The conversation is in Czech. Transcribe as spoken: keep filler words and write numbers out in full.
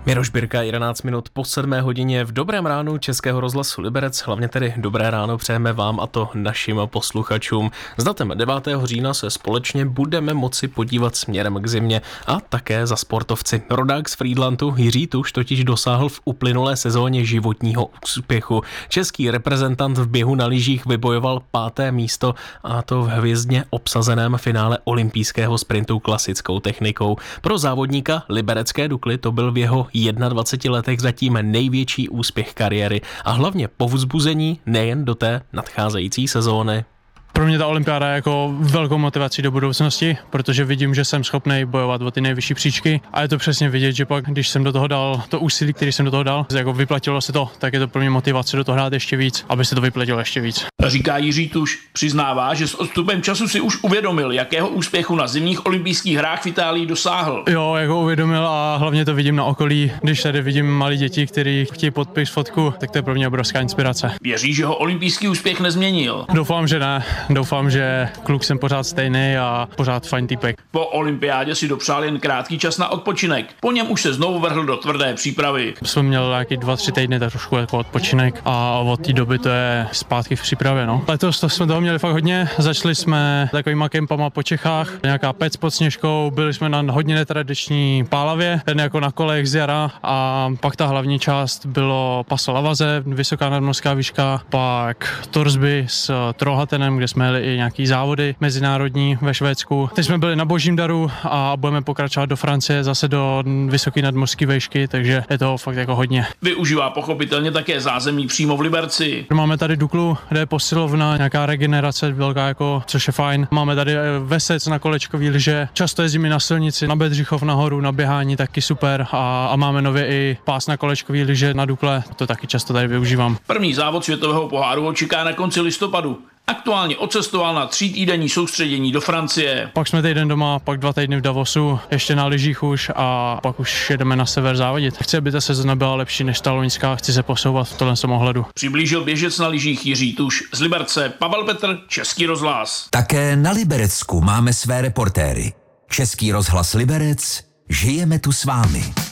Miroš Birka, jedenáct minut po sedmé hodině v Dobrém ránu Českého rozhlasu Liberec. Hlavně tedy dobré ráno přejeme vám a to našim posluchačům. S datem devátého října se společně budeme moci podívat směrem k zimě a také za sportovci. Rodák z Frýdlantu Jiří Tuš totiž dosáhl v uplynulé sezóně životního úspěchu. Český reprezentant v běhu na lyžích vybojoval páté místo, a to v hvězdně obsazeném finále olympijského sprintu klasickou technikou. Pro závodníka liberecké Dukly to byl v jeho dvaceti jedné letech zatím největší úspěch kariéry a hlavně povzbuzení nejen do té nadcházející sezóny. Pro mě ta olympiáda je jako velkou motivací do budoucnosti, protože vidím, že jsem schopný bojovat o ty nejvyšší příčky a je to přesně vidět, že pak, když jsem do toho dal to úsilí, který jsem do toho dal, jako vyplatilo se to, tak je to pro mě motivace do toho hrát ještě víc, aby se to vyplatilo ještě víc. Říká Jiří Tuš, přiznává, že s odstupem času si už uvědomil, jakého úspěchu na zimních olympijských hrách v Itálii dosáhl. Jo, jako uvědomil a hlavně to vidím na okolí, když tady vidím malí děti, kteří chtějí podpis, fotku, tak to je pro mě obrovská inspirace. Věří, že ho olympijský úspěch nezměnil. Doufám, že ne. Doufám, že kluk jsem pořád stejný a pořád fajn týpek. Po olympiádě si dopřál jen krátký čas na odpočinek. Po něm už se znovu vrhl do tvrdé přípravy. Jsem měl nějaký dva, tři týdny tak trošku jako odpočinek a od té doby to je zpátky v přípravě. No. Letos to jsme toho měli fakt hodně. Začali jsme takovýma kempama po Čechách, nějaká pec pod Sněžkou, byli jsme na hodně netradiční pálavě, jen jako na kolech z jara a pak ta hlavní část bylo Paso Lavaze, vysoká nadmořská výška, pak Torsby s Trollhättenem, kde jsme jeli i nějaký závody mezinárodní ve Švédsku. Teď jsme byli na Božím daru a budeme pokračovat do Francie, zase do vysoké nadmořské výšky, takže je to fakt jako hodně. Využívá pochopitelně také zázemí přímo v Liberci. Máme tady Duklu, kde je posilovna, nějaká regenerace velká, jako, což je fajn. Máme tady Vesec na kolečkový lyže, často jezdíme na silnici, na Bedřichov nahoru, na běhání, taky super a, a máme nově i pás na kolečkový lyže na Dukle, to taky často tady využívám. První závod světového poháru ho čeká na konci listopadu. Aktuálně odcestoval na třítýdenní soustředění do Francie. Pak jsme týden doma, pak dva týdny v Davosu, ještě na lyžích už a pak už jedeme na sever závodit. Chci, aby ta sezona byla lepší než ta loňská, chci se posouvat v tomhle ohledu. Přiblížil běžec na lyžích Jiří Tuš. Z Liberce Pavel Petr, Český rozhlas. Také na Liberecku máme své reportéry. Český rozhlas Liberec, žijeme tu s vámi.